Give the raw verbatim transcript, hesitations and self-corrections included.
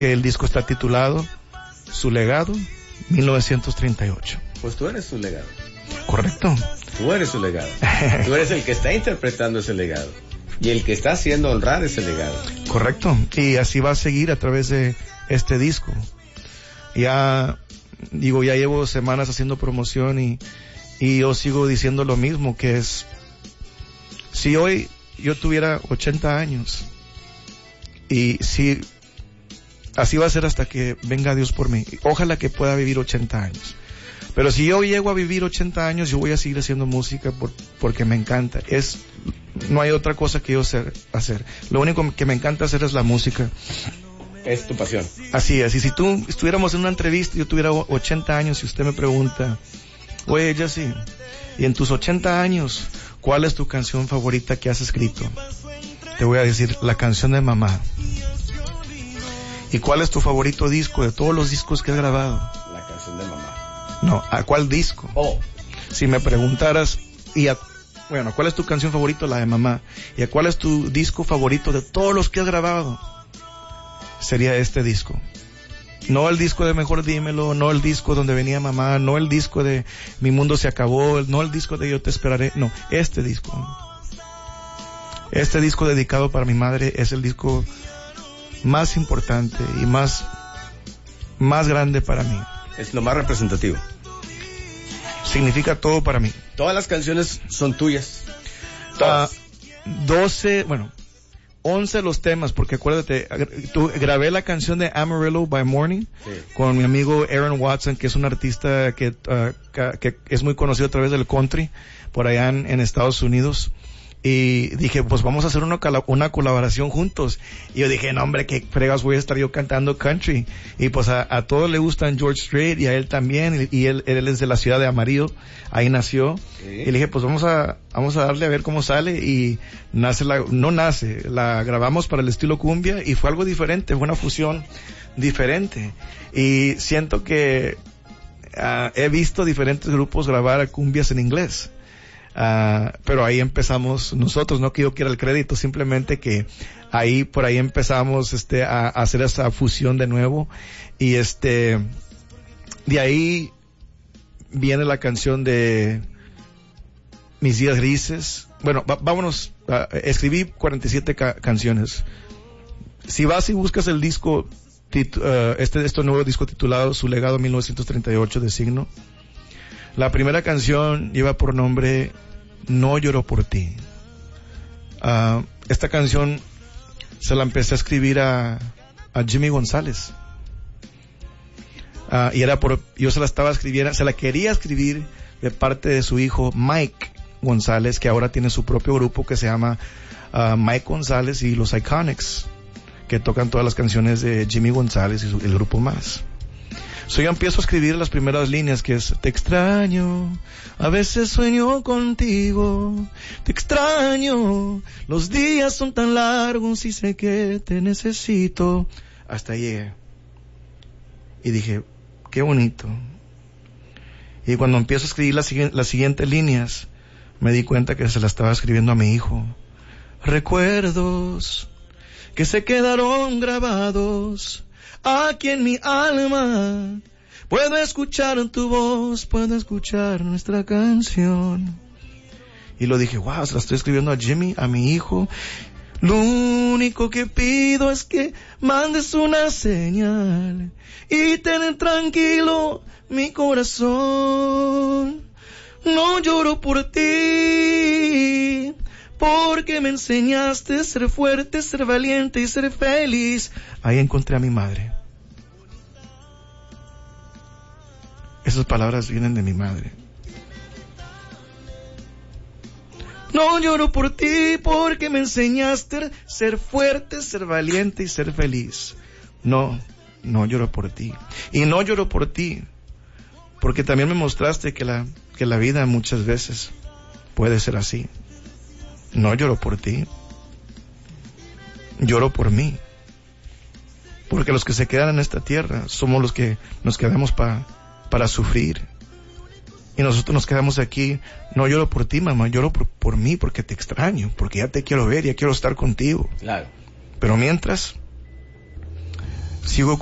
El disco está titulado Su Legado, mil novecientos treinta y ocho. Pues tú eres su legado. Correcto. Tú eres su legado. Tú eres el que está interpretando ese legado. Y el que está haciendo honrar ese legado. Correcto. Y así va a seguir a través de este disco. Ya, digo, ya llevo semanas haciendo promoción y, y yo sigo diciendo lo mismo, que es, si hoy yo tuviera ochenta años, y si, así va a ser hasta que venga Dios por mí. Ojalá que pueda vivir ochenta años. Pero si yo llego a vivir ochenta años, yo voy a seguir haciendo música por, porque me encanta. Es, no hay otra cosa que yo sé hacer. Lo único que me encanta hacer es la música. Es tu pasión. Así es. Y si tú estuviéramos en una entrevista y yo tuviera ochenta años y usted me pregunta, oye, Jesse, y en tus ochenta años, ¿cuál es tu canción favorita que has escrito? Te voy a decir, la canción de mamá. ¿Y cuál es tu favorito disco de todos los discos que has grabado? La canción de mamá. No, ¿a cuál disco? Oh. Si me preguntaras, y a, bueno, ¿cuál es tu canción favorita? La de mamá. ¿Y a cuál es tu disco favorito de todos los que has grabado? Sería este disco. No el disco de Mejor Dímelo, no el disco donde venía mamá, no el disco de Mi Mundo Se Acabó, no el disco de Yo Te Esperaré, no, este disco. Este disco dedicado para mi madre es el disco más importante y más, más grande para mí. Es lo más representativo. Significa todo para mí. Todas las canciones son tuyas. Todas. Uh, doce, bueno, once los temas, porque acuérdate, tú, grabé la canción de Amarillo by Morning, sí, con mi amigo Aaron Watson, que es un artista que, uh, que, que es muy conocido a través del country, por allá en, en Estados Unidos. Y dije, pues vamos a hacer una, una colaboración juntos. Y yo dije, no hombre, qué fregas voy a estar yo cantando country. Y pues a, a todos le gustan George Strait y a él también. Y, y él, él es de la ciudad de Amarillo, ahí nació. ¿Sí? Y le dije, pues vamos a, vamos a darle a ver cómo sale. Y nace la, no nace, la grabamos para el estilo cumbia y fue algo diferente, fue una fusión diferente. Y siento que uh, he visto diferentes grupos grabar cumbias en inglés. Uh, pero ahí empezamos nosotros, no que yo quiera el crédito, simplemente que ahí, por ahí empezamos, este, a, a hacer esa fusión de nuevo, y este, de ahí viene la canción de Mis Días Grises. Bueno, va, vámonos, uh, escribí cuarenta y siete ca- canciones. Si vas y buscas el disco, tit- uh, este, este nuevo disco titulado Su Legado mil novecientos treinta y ocho de Signo, la primera canción lleva por nombre No Lloro por Ti. Uh, esta canción se la empecé a escribir a, a Jimmy González. Uh, y era por, yo se la estaba escribiendo, se la quería escribir de parte de su hijo Mike González, que ahora tiene su propio grupo que se llama uh, Mike González y los Iconics, que tocan todas las canciones de Jimmy González y su, el grupo más. So yo empiezo a escribir las primeras líneas, que es: te extraño, a veces sueño contigo, te extraño, los días son tan largos y sé que te necesito. Hasta ahí llegué. Y dije, qué bonito. Y cuando empiezo a escribir las, las siguientes líneas, me di cuenta que se la estaba escribiendo a mi hijo. Recuerdos que se quedaron grabados aquí en mi alma, puedo escuchar tu voz, puedo escuchar nuestra canción. Y lo dije, wow, se la estoy escribiendo a Jimmy, a mi hijo. Lo único que pido es que mandes una señal y ten tranquilo mi corazón. No lloro por ti, porque me enseñaste a ser fuerte, ser valiente y ser feliz. Ahí encontré a mi madre. Esas palabras vienen de mi madre. No lloro por ti porque me enseñaste a ser fuerte, ser valiente y ser feliz. No, no lloro por ti. Y no lloro por ti porque también me mostraste que la, que la vida muchas veces puede ser así. No lloro por ti, lloro por mí, porque los que se quedan en esta tierra somos los que nos quedamos pa, para sufrir, y nosotros nos quedamos aquí. No lloro por ti, mamá, lloro por, por mí, porque te extraño, porque ya te quiero ver, ya quiero estar contigo. Claro. Pero mientras, sigo